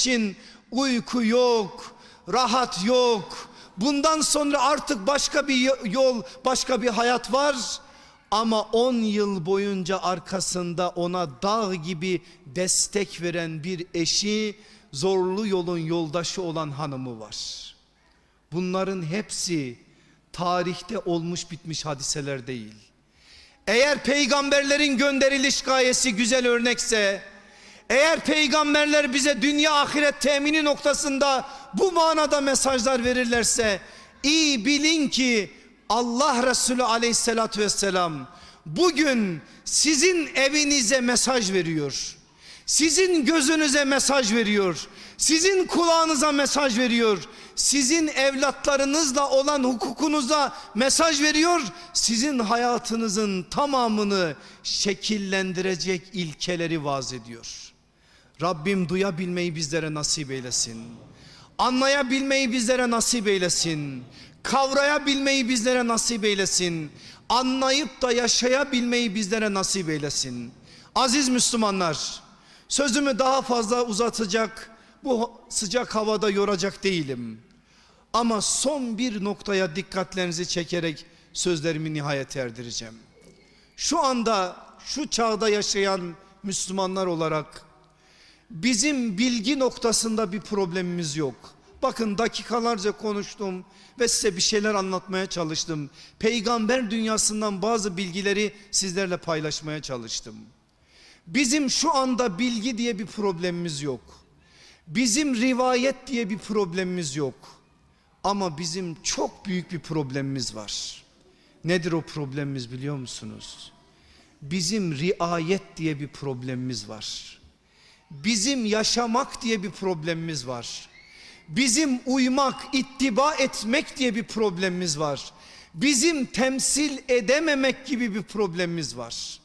için uyku yok, rahat yok. Bundan sonra artık başka bir yol, başka bir hayat var. Ama 10 yıl boyunca arkasında ona dağ gibi destek veren bir eşi, zorlu yolun yoldaşı olan hanımı var. Bunların hepsi tarihte olmuş bitmiş hadiseler değil. Eğer peygamberlerin gönderiliş gayesi güzel örnekse, eğer peygamberler bize dünya ahiret temini noktasında bu manada mesajlar verirlerse, iyi bilin ki Allah Resulü aleyhissalatü vesselam bugün sizin evinize mesaj veriyor. Sizin gözünüze mesaj veriyor. Sizin kulağınıza mesaj veriyor. Sizin evlatlarınızla olan hukukunuza mesaj veriyor. Sizin hayatınızın tamamını şekillendirecek ilkeleri vaaz ediyor. Rabbim duyabilmeyi bizlere nasip eylesin. Anlayabilmeyi bizlere nasip eylesin. Kavrayabilmeyi bizlere nasip eylesin. Anlayıp da yaşayabilmeyi bizlere nasip eylesin. Aziz Müslümanlar, sözümü daha fazla uzatacak, bu sıcak havada yoracak değilim. Ama son bir noktaya dikkatlerinizi çekerek sözlerimi nihayete erdireceğim. Şu anda, şu çağda yaşayan Müslümanlar olarak bizim bilgi noktasında bir problemimiz yok. Bakın, dakikalarca konuştum ve size bir şeyler anlatmaya çalıştım. Peygamber dünyasından bazı bilgileri sizlerle paylaşmaya çalıştım. Bizim şu anda bilgi diye bir problemimiz yok. Bizim rivayet diye bir problemimiz yok. Ama bizim çok büyük bir problemimiz var. Nedir o problemimiz biliyor musunuz? Bizim riayet diye bir problemimiz var. Bizim yaşamak diye bir problemimiz var. Bizim uymak, ittiba etmek diye bir problemimiz var. Bizim temsil edememek gibi bir problemimiz var.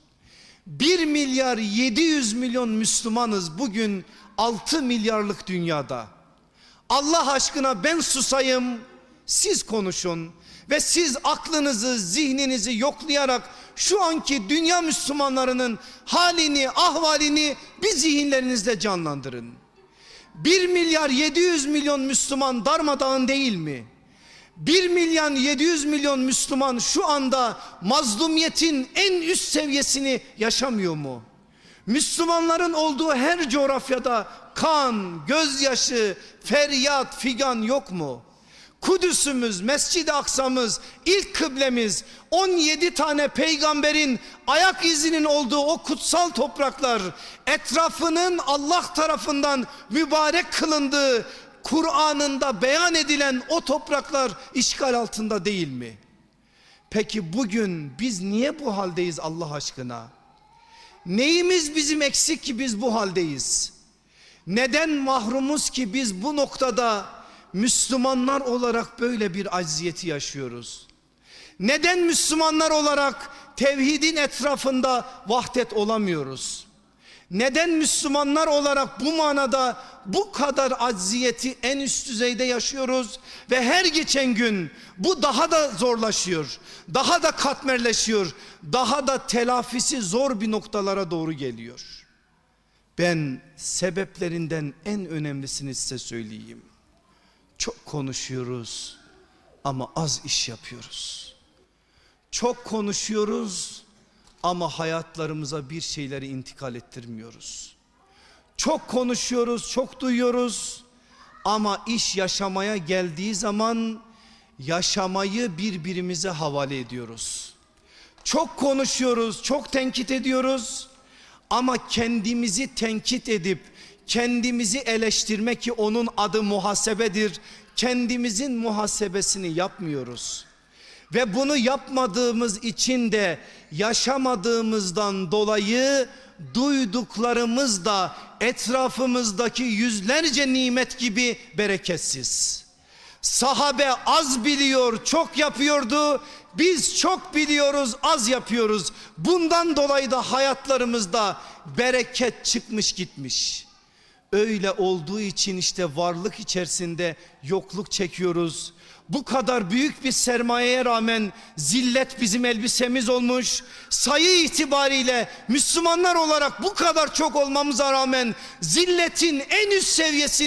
1 milyar 700 milyon Müslümanız bugün 6 milyarlık dünyada. Allah aşkına ben susayım, siz konuşun ve siz aklınızı, zihninizi yoklayarak şu anki dünya Müslümanlarının halini, ahvalini bir zihinlerinizde canlandırın. 1 milyar 700 milyon Müslüman darmadağın değil mi? 1 milyon 700 milyon Müslüman şu anda mazlumiyetin en üst seviyesini yaşamıyor mu? Müslümanların olduğu her coğrafyada kan, gözyaşı, feryat, figan yok mu? Kudüs'ümüz, Mescid-i Aksa'mız, ilk kıblemiz, 17 tane peygamberin ayak izinin olduğu o kutsal topraklar, etrafının Allah tarafından mübarek kılındığı, Kur'an'ında beyan edilen o topraklar işgal altında değil mi? Peki bugün biz niye bu haldeyiz Allah aşkına? Neyimiz bizim eksik ki biz bu haldeyiz? Neden mahrumuz ki biz bu noktada Müslümanlar olarak böyle bir acziyeti yaşıyoruz? Neden Müslümanlar olarak tevhidin etrafında vahdet olamıyoruz? Neden Müslümanlar olarak bu manada bu kadar acziyeti en üst düzeyde yaşıyoruz ve her geçen gün bu daha da zorlaşıyor, daha da katmerleşiyor, daha da telafisi zor bir noktalara doğru geliyor? Ben sebeplerinden en önemlisini size söyleyeyim. Çok konuşuyoruz ama az iş yapıyoruz. Çok konuşuyoruz ama hayatlarımıza bir şeyleri intikal ettirmiyoruz. Çok konuşuyoruz, çok duyuyoruz ama iş yaşamaya geldiği zaman yaşamayı birbirimize havale ediyoruz. Çok konuşuyoruz, çok tenkit ediyoruz ama kendimizi tenkit edip kendimizi eleştirme, ki onun adı muhasebedir, kendimizin muhasebesini yapmıyoruz. Ve bunu yapmadığımız için de yaşamadığımızdan dolayı duyduklarımız da etrafımızdaki yüzlerce nimet gibi bereketsiz. Sahabe az biliyor, çok yapıyordu. Biz çok biliyoruz, az yapıyoruz. Bundan dolayı da hayatlarımızda bereket çıkmış gitmiş. Öyle olduğu için işte varlık içerisinde yokluk çekiyoruz. Bu kadar büyük bir sermayeye rağmen zillet bizim elbisemiz olmuş. Sayı itibariyle Müslümanlar olarak bu kadar çok olmamıza rağmen zilletin en üst seviyesini